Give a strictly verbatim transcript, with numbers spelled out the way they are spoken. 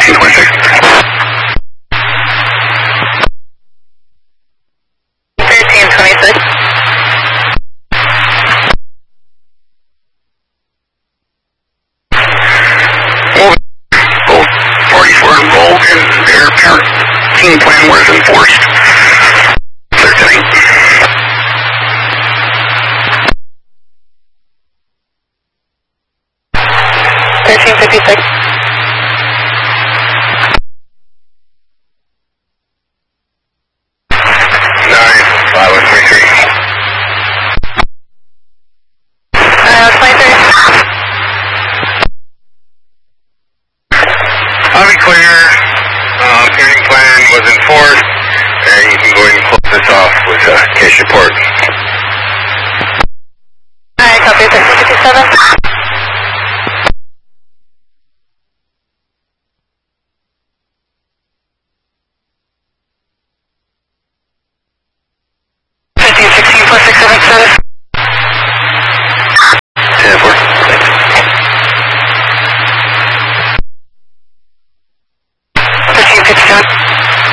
sixteen twenty-six. thirteen twenty-six. Both parties were enrolled and their parent team plan was enforced. thirteen. thirteen fifty-six. nine five one three three. Uh, twenty-three. I'll be clear. Uh, parenting plan was enforced, and you can go ahead and close this off with a case report. Alright, copy thirteen fifty-seven. fifteen sixteen four six seven status.